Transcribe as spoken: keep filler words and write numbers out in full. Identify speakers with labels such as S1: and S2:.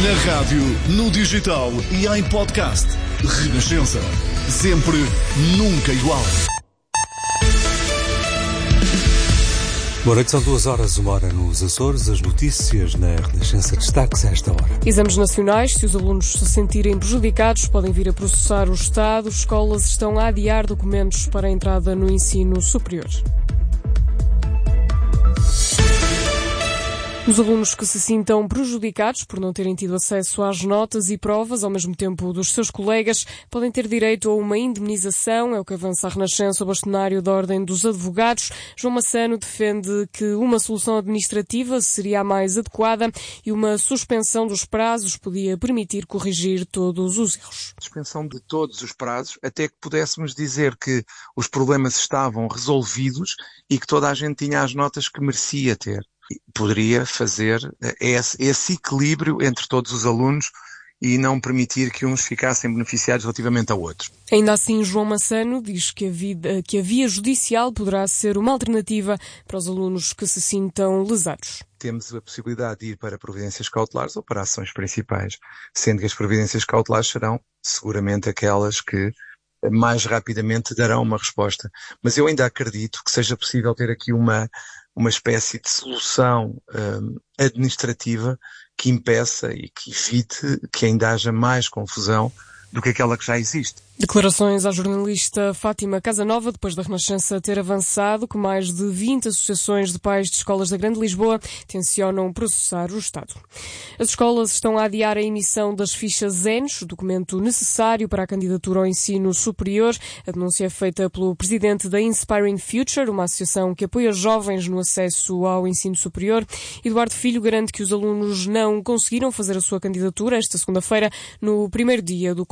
S1: Na rádio, no digital e em podcast. Renascença. Sempre, nunca igual.
S2: Boa noite, são duas horas, uma hora nos Açores. As notícias na Renascença, destaques a esta hora.
S3: Exames nacionais. Se os alunos se sentirem prejudicados, podem vir a processar o Estado. Escolas estão a adiar documentos para a entrada no ensino superior. Os alunos que se sintam prejudicados por não terem tido acesso às notas e provas ao mesmo tempo dos seus colegas podem ter direito a uma indemnização, é o que avança a Renascença, o bastonário da Ordem dos Advogados. João Massano defende que uma solução administrativa seria a mais adequada e uma suspensão dos prazos podia permitir corrigir todos os erros.
S4: Suspensão de todos os prazos, até que pudéssemos dizer que os problemas estavam resolvidos e que toda a gente tinha as notas que merecia ter. Poderia fazer esse, esse equilíbrio entre todos os alunos e não permitir que uns ficassem beneficiados relativamente a outros.
S3: Ainda assim, João Massano diz que a, vida, que a via judicial poderá ser uma alternativa para os alunos que se sintam lesados.
S4: Temos a possibilidade de ir para providências cautelares ou para ações principais, sendo que as providências cautelares serão seguramente aquelas que mais rapidamente darão uma resposta. Mas eu ainda acredito que seja possível ter aqui uma uma espécie de solução um, administrativa que impeça e que evite que ainda haja mais confusão do que aquela que já existe.
S3: Declarações à jornalista Fátima Casanova, depois da Renascença ter avançado que mais de vinte associações de pais de escolas da Grande Lisboa tencionam processar o Estado. As escolas estão a adiar a emissão das fichas E N S, o documento necessário para a candidatura ao ensino superior. A denúncia é feita pelo presidente da Inspiring Future, uma associação que apoia jovens no acesso ao ensino superior. Eduardo Filho garante que os alunos não conseguiram fazer a sua candidatura esta segunda-feira, no primeiro dia do